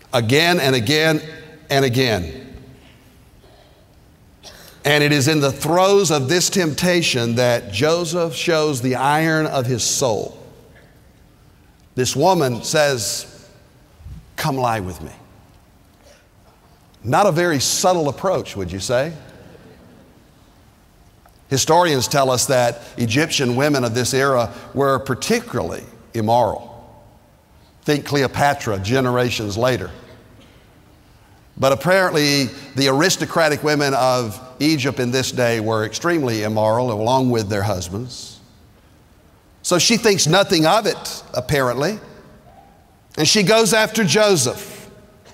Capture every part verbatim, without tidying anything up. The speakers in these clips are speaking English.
again and again and again. And it is in the throes of this temptation that Joseph shows the iron of his soul. This woman says, "Come lie with me." Not a very subtle approach, would you say? Historians tell us that Egyptian women of this era were particularly immoral. Think Cleopatra generations later. But apparently the aristocratic women of Egypt in this day were extremely immoral along with their husbands. So she thinks nothing of it, apparently. And she goes after Joseph.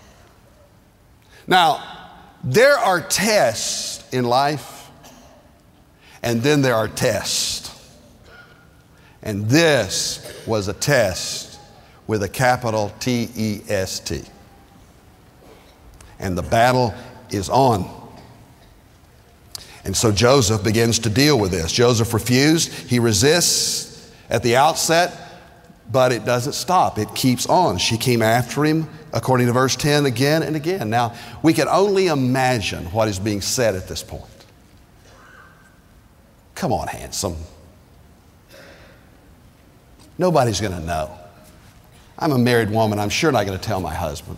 Now, there are tests in life, and then there are tests. And this was a test with a capital T E S T. And the battle is on. And so Joseph begins to deal with this. Joseph refused. He resists at the outset, but it doesn't stop. It keeps on. She came after him, according to verse ten, again and again. Now, we can only imagine what is being said at this point. Come on, handsome. Nobody's going to know. I'm a married woman. I'm sure not going to tell my husband.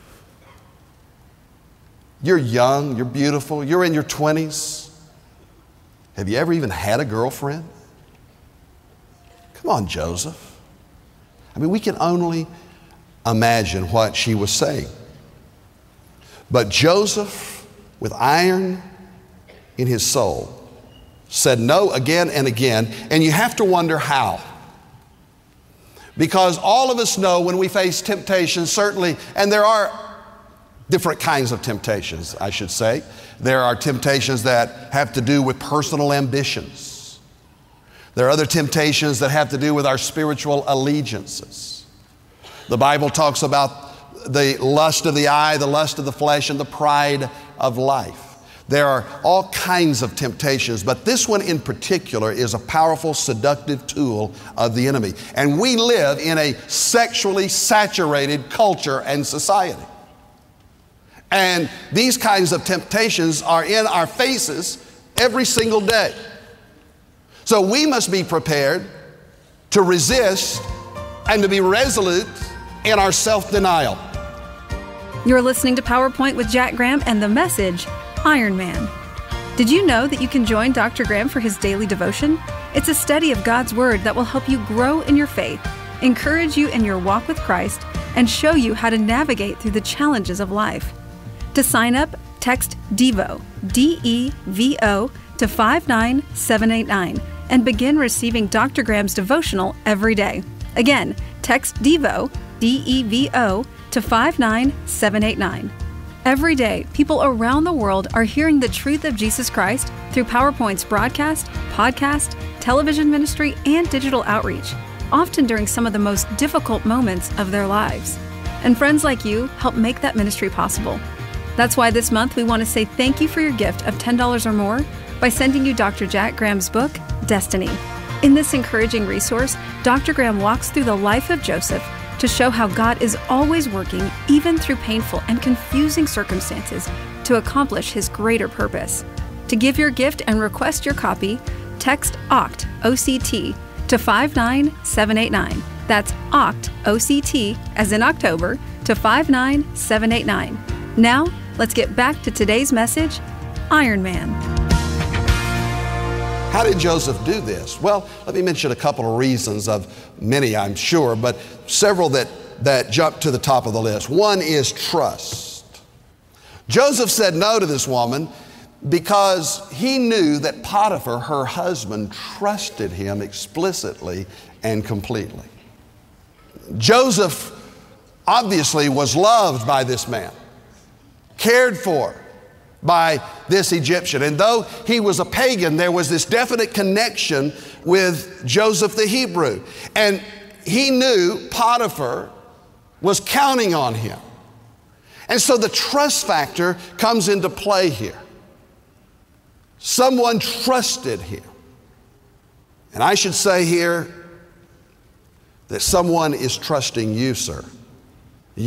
You're young, you're beautiful, you're in your twenties. Have you ever even had a girlfriend? Come on, Joseph. I mean, we can only imagine what she was saying. But Joseph, with iron in his soul, said no again and again, and you have to wonder how. Because all of us know when we face temptation, certainly, and there are different kinds of temptations, I should say. There are temptations that have to do with personal ambitions. There are other temptations that have to do with our spiritual allegiances. The Bible talks about the lust of the eye, the lust of the flesh, and the pride of life. There are all kinds of temptations, but this one in particular is a powerful, seductive tool of the enemy. And we live in a sexually saturated culture and society. And these kinds of temptations are in our faces every single day. So we must be prepared to resist and to be resolute in our self-denial. You're listening to PowerPoint with Jack Graham and the message, Iron Man. Did you know that you can join Doctor Graham for his daily devotion? It's a study of God's Word that will help you grow in your faith, encourage you in your walk with Christ, and show you how to navigate through the challenges of life. To sign up, text DEVO, D E V O, to five nine seven eight nine and begin receiving Doctor Graham's devotional every day. Again, text DEVO, D E V O, to five nine seven eight nine. Every day, people around the world are hearing the truth of Jesus Christ through PowerPoint's broadcast, podcast, television ministry, and digital outreach, often during some of the most difficult moments of their lives. And friends like you help make that ministry possible. That's why this month we want to say thank you for your gift of ten dollars or more by sending you Doctor Jack Graham's book, Destiny. In this encouraging resource, Doctor Graham walks through the life of Joseph to show how God is always working, even through painful and confusing circumstances, to accomplish His greater purpose. To give your gift and request your copy, text O C T, O C T, to five nine seven eight nine. That's O C T, O C T, as in October, to five nine seven eight nine. Now, let's get back to today's message, Iron Man. How did Joseph do this? Well, let me mention a couple of reasons, of many I'm sure, but several that, that jump to the top of the list. One is trust. Joseph said no to this woman because he knew that Potiphar, her husband, trusted him explicitly and completely. Joseph obviously was loved by this man, cared for by this Egyptian. And though he was a pagan, there was this definite connection with Joseph the Hebrew. And he knew Potiphar was counting on him. And so the trust factor comes into play here. Someone trusted him. And I should say here that someone is trusting you, sir.